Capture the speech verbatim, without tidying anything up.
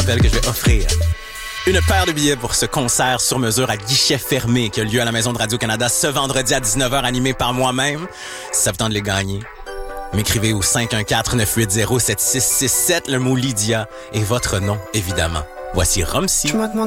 rappelle que je vais offrir une paire de billets pour ce concert sur mesure à guichet fermé qui a lieu à la Maison de Radio-Canada ce vendredi à dix-neuf heures, animé par moi-même. Si ça vous tente de les gagner, m'écrivez au cinq un quatre, neuf huit zéro, sept six six sept, le mot Lydia et votre nom, évidemment. Voici Rumsey.